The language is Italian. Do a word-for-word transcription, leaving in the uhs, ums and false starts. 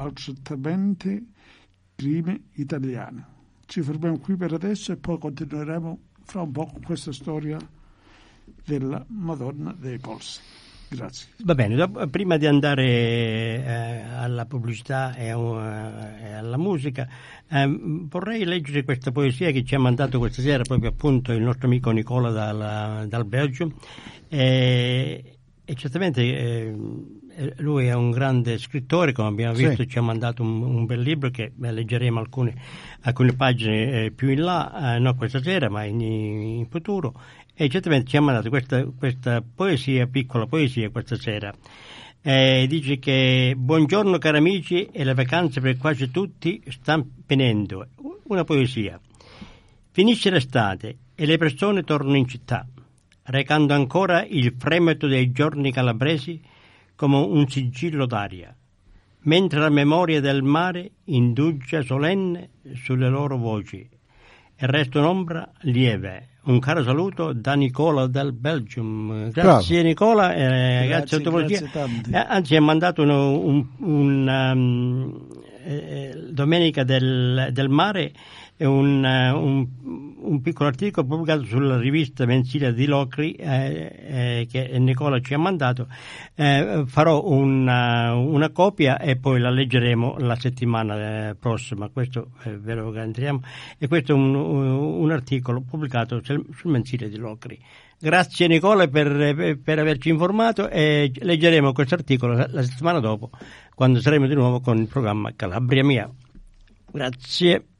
altamente crime italiani. Ci fermiamo qui per adesso e poi continueremo fra un po' con questa storia della Madonna dei Polsi. Grazie. Va bene, dopo, prima di andare eh, alla pubblicità e, uh, e alla musica, eh, vorrei leggere questa poesia che ci ha mandato questa sera proprio appunto il nostro amico Nicola dal, dal Belgio. E, e certamente eh, lui è un grande scrittore, come abbiamo visto, sì. Ci ha mandato un, un bel libro che eh, leggeremo alcune, alcune pagine eh, più in là, eh, non questa sera ma in, in futuro. E certamente ci ha mandato questa, questa poesia, piccola poesia questa sera. Eh, dice che buongiorno cari amici, e le vacanze per quasi tutti stanno finendo. Una poesia. Finisce l'estate e le persone tornano in città, recando ancora il fremito dei giorni calabresi come un sigillo d'aria, mentre la memoria del mare indugia solenne sulle loro voci e resta un'ombra lieve. Un caro saluto da Nicola del Belgium. Grazie Bravo. Nicola, eh, grazie, grazie, grazie eh, anzi ha mandato un, un, un um, eh, Domenica del, del Mare un, un, un piccolo articolo pubblicato sulla rivista mensile di Locri eh, eh, che Nicola ci ha mandato. Eh, farò una, una copia e poi la leggeremo la settimana eh, prossima, questo eh, ve lo garantiamo, e questo è un, un articolo pubblicato sul, sul mensile di Locri. Grazie Nicola per, per averci informato, e leggeremo questo articolo la, la settimana dopo, quando saremo di nuovo con il programma Calabria Mia. Grazie.